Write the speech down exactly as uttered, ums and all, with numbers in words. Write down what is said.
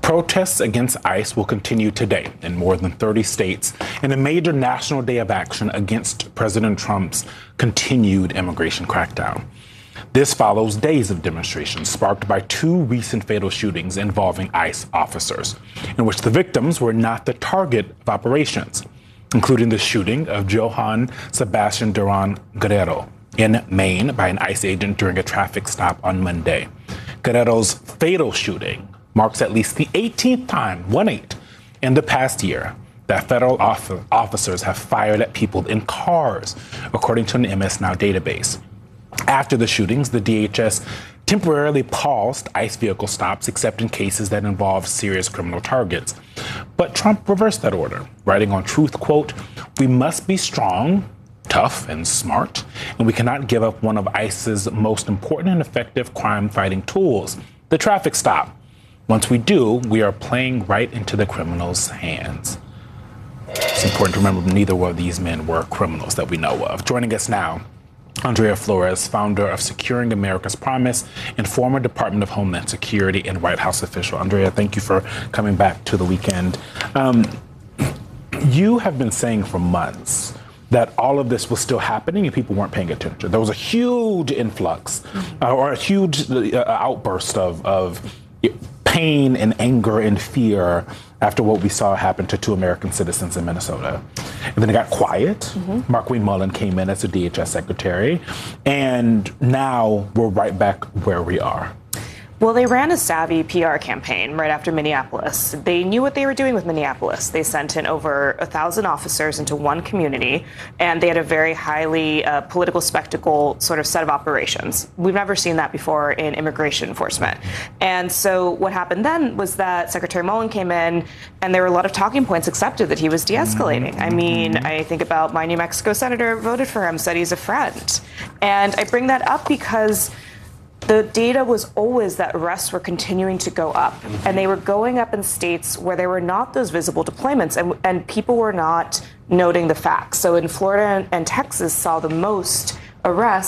Protests against ICE will continue today in more than thirty states in a major national day of action against President Trump's continued immigration crackdown. This follows days of demonstrations sparked by two recent fatal shootings involving ICE officers, in which the victims were not the target of operations, including the shooting of Johann Sebastian Duran Guerrero in Maine by an ICE agent during a traffic stop on Monday. Guerrero's fatal shooting marks at least the eighteenth time, one eight, in the past year that federal officers have fired at people in cars, according to an M S Now database. After the shootings, the D H S temporarily paused ICE vehicle stops, except in cases that involved serious criminal targets. But Trump reversed that order, writing on Truth, quote, "We must be strong, tough, and smart, and we cannot give up one of ICE's most important and effective crime-fighting tools, the traffic stop. Once we do, we are playing right into the criminals' hands." It's important to remember neither of these men were criminals that we know of. Joining us now, Andrea Flores, founder of Securing America's Promise and former Department of Homeland Security and White House official. Andrea, thank you for coming back to the weekend. Um, you have been saying for months that all of this was still happening and people weren't paying attention. There was a huge influx uh, or a huge uh, outburst of, of pain and anger and fear after what we saw happen to two American citizens in Minnesota. And then it got quiet. Mm-hmm. Markwayne Mullin came in as the D H S secretary. And now we're right back where we are. Well, they ran a savvy P R campaign right after Minneapolis. They knew what they were doing with Minneapolis. They sent in over a thousand officers into one community, and they had a very highly uh, political spectacle sort of set of operations. We've never seen that before in immigration enforcement. And so what happened then was that Secretary Mullin came in, and there were a lot of talking points accepted that he was de-escalating. I mean, I think about my New Mexico senator voted for him, said he's a friend. And I bring that up because the data was always that arrests were continuing to go up, and they were going up in states where there were not those visible deployments, and, and people were not noting the facts. So in Florida and, and Texas saw the most arrests